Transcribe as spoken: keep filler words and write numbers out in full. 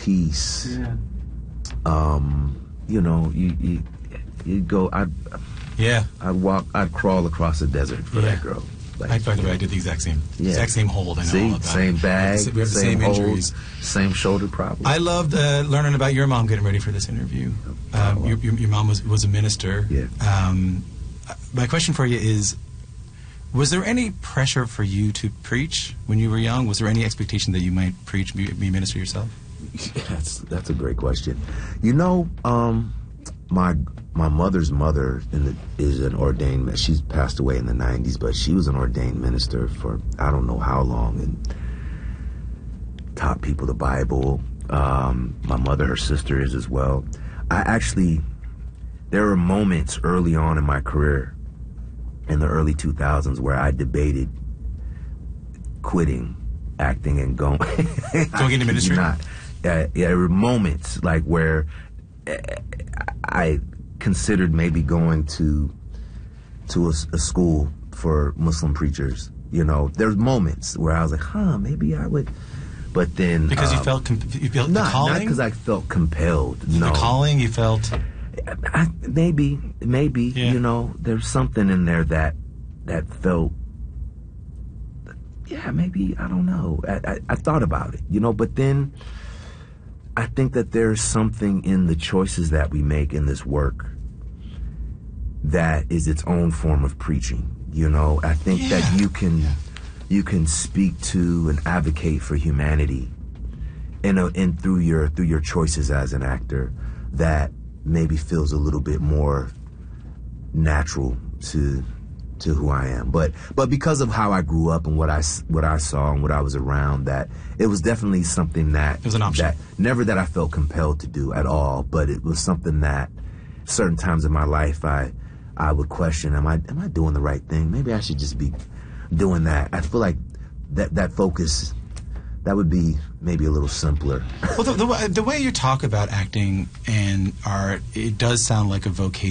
peace. Yeah. Um, you know, you you you go. I yeah. I'd walk. I'd crawl across the desert for yeah. that girl. Like, I, by the way, I did the exact same, yeah. exact same hold. I know See, all about same it. bag, we have the same, same hold, injuries, same shoulder problem. I loved uh, learning about your mom getting ready for this interview. Um, wow. your, your, your mom was was a minister. Yeah. Um, my question for you is: was there any pressure for you to preach when you were young? Was there any expectation that you might preach, be, be minister yourself? That's that's a great question. You know, um, my my mother's mother in the, is an ordained. She's passed away in the nineties, but she was an ordained minister for I don't know how long and taught people the Bible. Um, my mother, her sister, is as well. I actually, there were moments early on in my career, in the early two thousands, where I debated quitting acting and going going into ministry. Not. Uh, yeah, there were moments like where uh, I considered maybe going to to a, a school for Muslim preachers. You know, there's moments where I was like, huh, maybe I would. But then because um, you felt com- you felt not, the calling. Not because I felt compelled. No, the calling you felt. I, maybe, maybe yeah. you know, there's something in there that that felt. Yeah, maybe I don't know. I, I, I thought about it, you know, but then. I think that there's something in the choices that we make in this work that is its own form of preaching. You know, I think yeah. that you can yeah. you can speak to and advocate for humanity, and and through your through your choices as an actor, that maybe feels a little bit more natural to to who I am. But but because of how I grew up and what I what I saw and what I was around, that it was definitely something that it was an option. That never that I felt compelled to do at all, but it was something that certain times in my life I I would question, am I am I doing the right thing? Maybe I should just be doing that. I feel like that that focus, that would be maybe a little simpler. Well, the, the, the way you talk about acting and art, it does sound like a vocation.